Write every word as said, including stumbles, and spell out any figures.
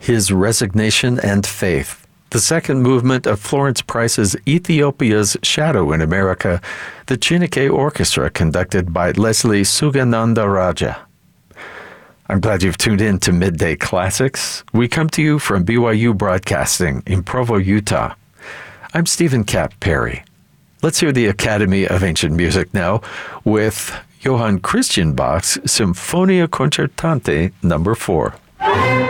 His Resignation and Faith, the second movement of Florence Price's Ethiopia's Shadow in America, the Chineke Orchestra conducted by Leslie Sugananda Raja. I'm glad you've tuned in to Midday Classics. We come to you from B Y U Broadcasting in Provo, Utah. I'm Stephen Cap Perry. Let's hear the Academy of Ancient Music now with Johann Christian Bach's Symphonia Concertante number four.